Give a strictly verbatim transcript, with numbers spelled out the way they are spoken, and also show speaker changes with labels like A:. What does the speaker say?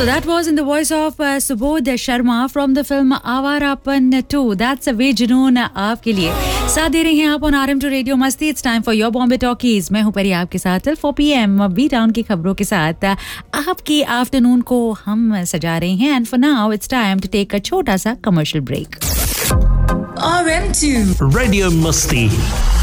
A: So that was in the voice of uh, Subodh Sharma from the film Avarapan two. That's a way जुनून आपके लिए साथ दे रहे हैं आप on R M two Radio मस्ती. It's time for your Bombay Talkies. मैं हूं परी आपके साथ till four p m B town की खबरों के साथ आपकी आफ्टरनून को हम सजा रहे हैं. And for now it's time to take a छोटा सा commercial break.
B: R M two
C: Radio Musti.